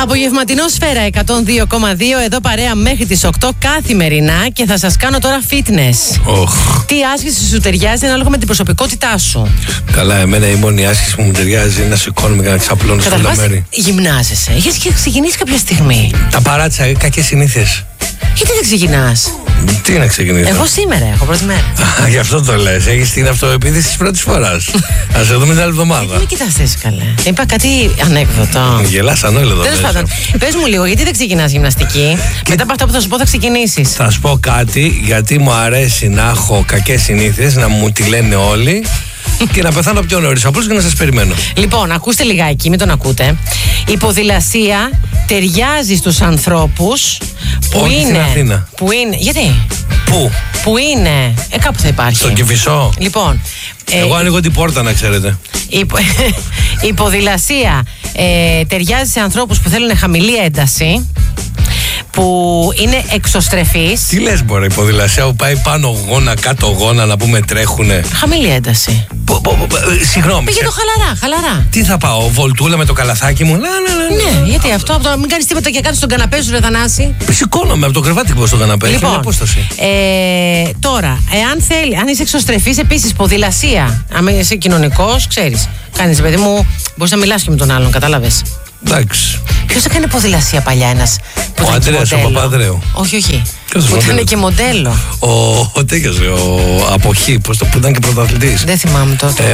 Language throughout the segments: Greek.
Απογευματινό Σφαίρα 102,2. Εδώ παρέα μέχρι τις 8 καθημερινά. Και θα σας κάνω τώρα fitness. Τι άσκηση σου ταιριάζει ανάλογα με την προσωπικότητά σου? Καλά, εμένα η μόνη άσκηση που μου ταιριάζει είναι να σηκώνομαι και να ξαπλώνω στο λαμέρι. Γυμνάζεσαι. Έχεις ξεκινήσει κάποια στιγμή? Τα παράτησα, κακές συνήθειες. Γιατί δεν ξεκινάς? Τι να ξεκινήσω? Εγώ σήμερα έχω πρώτη μέρα. Γι' αυτό το λες. Έχεις την αυτοεπίθεση της πρώτης φοράς. Να σε δούμε την άλλη εβδομάδα. Μην κοιτάς έτσι καλά. Είπα κάτι ανέκδοτο. Γελάς ανώλεδο. Τέλος πάντων, πες μου λίγο, γιατί δεν ξεκινάς γυμναστική? Μετά από αυτά που θα σου πω, θα ξεκινήσεις. Θα σου πω κάτι, γιατί μου αρέσει να έχω κακές συνήθειες, να μου τη λένε όλοι. Και να πεθάνω πιο νωρίς, απλώς και να σας περιμένω. Λοιπόν, ακούστε λιγάκι, μην τον ακούτε. Η ποδηλασία ταιριάζει στους ανθρώπους που όχι είναι. Στην Αθήνα. Που είναι. Γιατί? Πού? Που είναι. Κάπου θα υπάρχει. Στον Κηφισό. Λοιπόν. Εγώ ανοίγω την πόρτα, να ξέρετε. Η ποδηλασία ταιριάζει σε ανθρώπους που θέλουν χαμηλή ένταση, που είναι εξωστρεφείς. Τι λες, μπορεί, η ποδηλασία που πάει πάνω γόνα, κάτω γόνα, να πούμε τρέχουνε. Χαμηλή ένταση. Συγγνώμη. Πήγε το χαλαρά. Τι θα πάω, βολτούλα με το καλαθάκι μου? Ναι, γιατί αυτό, μην κάνεις τίποτα και κάτω στον καναπέ σου, ρε Θανάση. Σηκώνομαι από το κρεβάτι που στον καναπέ. Λοιπόν, τώρα, αν είσαι εξωστρεφής, επίσης ποδηλασία. Αν είσαι κοινωνικός, ξέρεις. Κάνεις, παιδί μου, μπορείς να μιλάς και με τον άλλον, κατάλαβες. Εντάξει. Ποιος έκανε ποδηλασία παλιά, ένας που ο Αντρέας, ο Παπαδρέου. Όχι. Που ήταν και μοντέλο. Ο Τέγιας, ο Αποχή, που ήταν και πρωταθλητής. Δεν θυμάμαι τότε.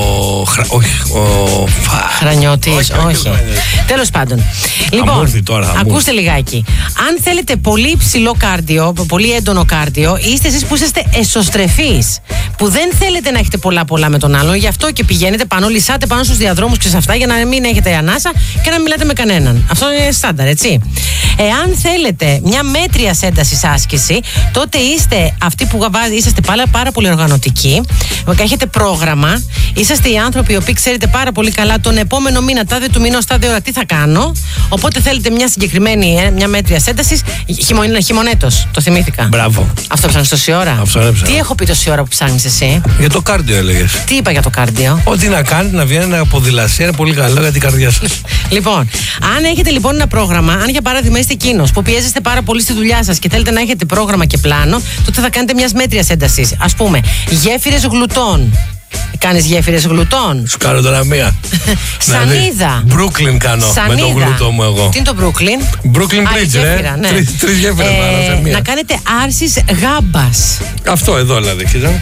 Χρανιώτης, όχι. Τέλος πάντων. Λοιπόν, ακούστε λιγάκι. Αν θέλετε πολύ υψηλό κάρδιο, πολύ έντονο κάρδιο, είστε εσείς που είσαστε εσωστρεφείς, που δεν θέλετε να έχετε πολλά με τον άλλον, γι' αυτό και πηγαίνετε πάνω, λυσάτε πάνω στους διαδρόμους και σε αυτά, για να μην έχετε ανάσα και να μιλάτε με κανέναν. Αυτό είναι στάνταρ, έτσι. Εάν θέλετε μια μέτρια ένταση άσκηση, τότε είστε αυτοί που είσαστε πάρα πολύ οργανωτικοί, έχετε πρόγραμμα, είσαστε οι άνθρωποι οι οποίοι ξέρετε πάρα πολύ καλά τον επόμενο μήνα, τάδε του μηνός, τάδε ώρα τι θα κάνω. Οπότε θέλετε μια συγκεκριμένη, μια μέτρια ένταση. Χειμωνέτος, το θυμήθηκα. Μπράβο. Αυτό ψάχνεις τόση ώρα? Τι έχω πει τόση ώρα που ψάχνεις εσύ? Για το κάρντιο έλεγες. Τι είπα για το κάρντιο? Ό,τι να κάνετε, να βγαίνει ένα ποδηλασία, είναι πολύ καλό για την καρδιά σας. Λοιπόν, αν έχετε λοιπόν ένα πρόγραμμα, αν για παράδειγμα είστε εκείνος που πιέζεστε πάρα πολύ στη δουλειά σας και θέλετε να έχετε πρόγραμμα και πλάνο, τότε θα κάνετε μια μέτρια ένταση. Ας πούμε, γέφυρες γλουτών. Κάνεις γέφυρες γλουτών? Σου κάνω τώρα μία. Σανίδα. Brooklyn κάνω. Με το γλουτό μου εγώ. Τι είναι το Brooklyn? Brooklyn Bridge, γέφυρα, ναι. Τρεις γέφυρες πάνω σε μία. Να κάνετε άρσης γάμπας. Αυτό εδώ δηλαδή, κοίτα.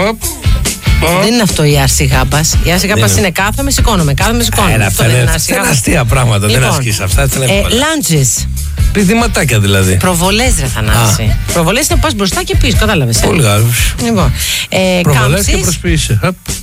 Δεν είναι αυτό η άρση γάμπας. Η άρση γάμπας είναι κάθομαι, σηκώνομαι. Αυτό είναι αστεία πράγματα. Δεν ασκείς αυτά. Lunges. Πηδηματάκια δηλαδή. Προβολές, ρε Θανάση. Προβολές είναι να πας μπροστά και πίσω, κατάλαβες. Πολύ καλό. Λοιπόν, προβολές και προσποιείσαι.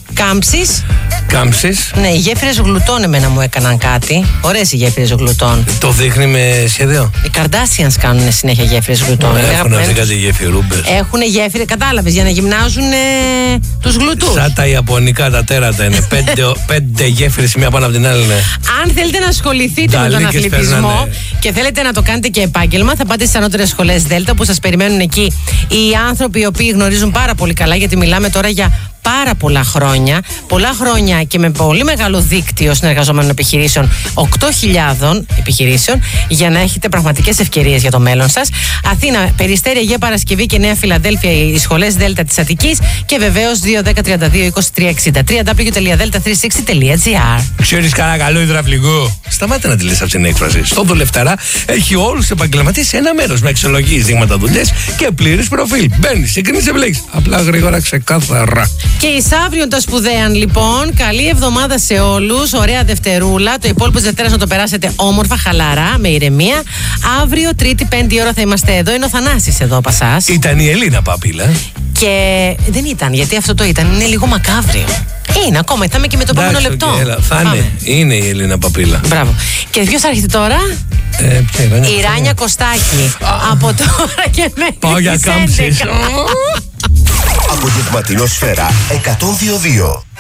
Κάμψεις. Ναι, οι γέφυρες γλουτών εμένα μου έκαναν κάτι. Ωραίες οι γέφυρες γλουτών. Το δείχνει με σχέδιο. Οι Kardashians κάνουν συνέχεια γέφυρες γλουτών. Έχουν δει κάτι γεφυρούμπες. Έχουν γέφυρες, κατάλαβες, για να γυμνάζουν τους γλουτούς. Σαν τα ιαπωνικά τα τέρατα είναι. Πέντε γέφυρες η μία πάνω από την άλλη. Αν θέλετε να ασχοληθείτε με τον αθλητισμό και θέλετε να το κάνετε και επάγγελμα, θα πάτε στις ανώτερες σχολές Δέλτα, που σας περιμένουν εκεί οι άνθρωποι οι οποίοι γνωρίζουν πάρα πολύ καλά, γιατί μιλάμε τώρα για πάρα πολλά χρόνια και με πολύ μεγάλο δίκτυο συνεργαζόμενων επιχειρήσεων, 8.000 επιχειρήσεων, για να έχετε πραγματικές ευκαιρίες για το μέλλον σας. Αθήνα, Περιστέρι, Αγία Παρασκευή και Νέα Φιλαδέλφια, οι σχολές Δέλτα της Αττικής, και βεβαίως 2-10-32-23-60 www.delta360.gr. Ξέρεις κανένα καλό υδραυλικό? Σταμάτε να τη λες αυτή την έκφραση. Στο Δουλευταρά έχει όλους τους επαγγελματίες σε ένα μέρος, με αξιολογίες, δείγματα δουλειές και πλήρης προφίλ. Μπαίνεις, συγκρίνεις, επιλέγεις. Απλά, γρήγορα, ξεκάθαρα. Και εις αύριον τα σπουδαίαν λοιπόν. Καλή εβδομάδα σε όλους. Ωραία Δευτερούλα. Το υπόλοιπο της Δευτέρας να το περάσετε όμορφα, χαλαρά, με ηρεμία. Αύριο, Τρίτη, 5 ώρα θα είμαστε εδώ. Είναι ο Θανάσης εδώ, Πασάς. Ήταν η Ελίνα Παπίλα. Και δεν ήταν, γιατί αυτό το ήταν. Είναι λίγο μακάβριο. Είναι ακόμα, θα είμαι και με το επόμενο λεπτό. Θα είναι η Ελίνα Παπίλα. Μπράβο. Και ποιος θα έρχεται τώρα? Η Ράνια Κωστάκη. Από τώρα και μέχρι. Πάω για κάμψεις. Απογευματινό Σφαίρα 102.2.